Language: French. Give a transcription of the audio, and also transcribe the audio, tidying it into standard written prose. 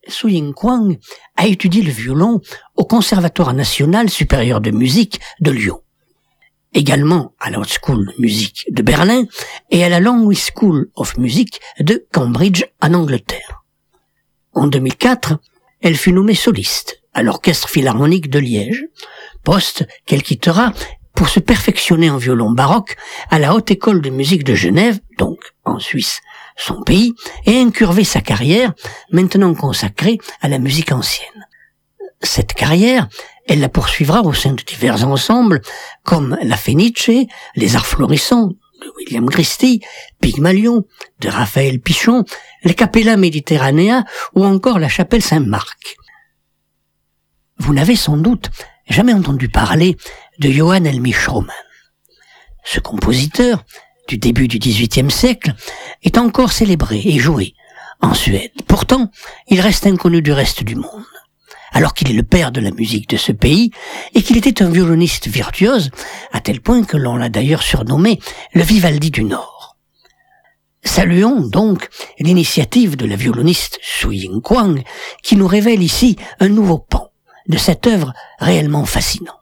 Su Ying-Kwang a étudié le violon au Conservatoire national supérieur de musique de Lyon, également à la Haute School of Music de Berlin et à la Langwith School of Music de Cambridge en Angleterre. En 2004, elle fut nommée soliste à l'Orchestre Philharmonique de Liège, poste qu'elle quittera pour se perfectionner en violon baroque à la Haute École de musique de Genève, donc en Suisse, son pays, et incurver sa carrière, maintenant consacrée à la musique ancienne. Cette carrière, elle la poursuivra au sein de divers ensembles, comme la Fenice, les Arts Florissants, de William Christie, Pygmalion, de Raphaël Pichon, les Capella Mediterranea ou encore la Chapelle Saint-Marc. Vous n'avez sans doute jamais entendu parler de Johann Heinrich Schumann. Ce compositeur, du début du XVIIIe siècle, est encore célébré et joué en Suède. Pourtant, il reste inconnu du reste du monde, alors qu'il est le père de la musique de ce pays et qu'il était un violoniste virtuose, à tel point que l'on l'a d'ailleurs surnommé le Vivaldi du Nord. Saluons donc l'initiative de la violoniste Su Ying-Kwang qui nous révèle ici un nouveau pan de cette œuvre réellement fascinante.